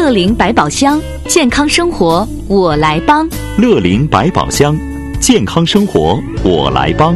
乐龄百宝箱，健康生活我来帮。 乐龄百宝箱，健康生活我来帮。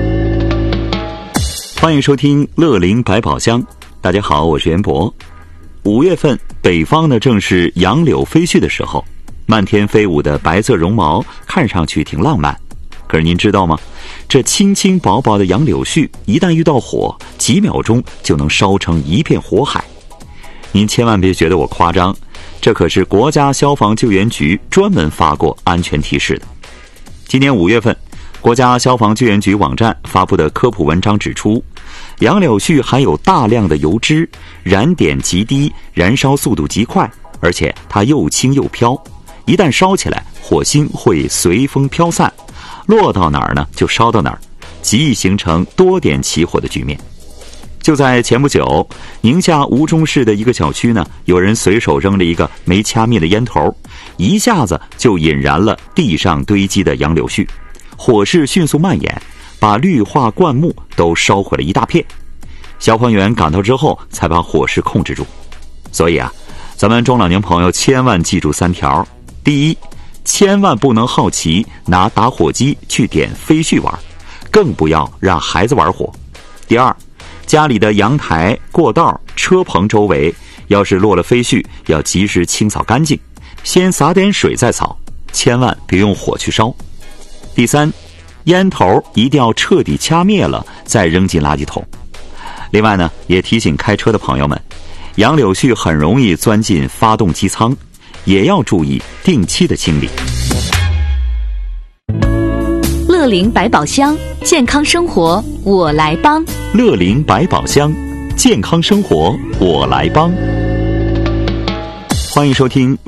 欢迎收听乐龄百宝箱。大家好，我是袁博。5月份，北方呢正是杨柳飞絮的时候，漫天飞舞的白色绒毛看上去挺浪漫。可是您知道吗？这轻轻薄薄的杨柳絮一旦遇到火，几秒钟就能烧成一片火海。您千万别觉得我夸张，这可是国家消防救援局专门发过安全提示的。今年5月份，国家消防救援局网站发布的科普文章指出，杨柳絮含有大量的油脂，燃点极低，燃烧速度极快，而且它又轻又飘，一旦烧起来，火星会随风飘散，落到哪儿呢就烧到哪儿，极易形成多点起火的局面。就在前不久，宁夏吴忠市的一个小区呢，有人随手扔了一个没掐灭的烟头，一下子就引燃了地上堆积的杨柳絮，火势迅速蔓延，把绿化灌木都烧毁了一大片。消防员赶到之后才把火势控制住。所以啊，咱们中老年朋友千万记住3条。第一，千万不能好奇拿打火机去点飞絮玩，更不要让孩子玩火。第二，家里的阳台、过道、车棚周围要是落了飞絮，要及时清扫干净，先洒点水再扫，千万别用火去烧。第三，烟头一定要彻底掐灭了再扔进垃圾桶。另外呢，也提醒开车的朋友们，杨柳絮很容易钻进发动机舱，也要注意定期的清理。 乐龄百宝箱，健康生活我来帮。 乐龄百宝箱，健康生活我来帮。欢迎收听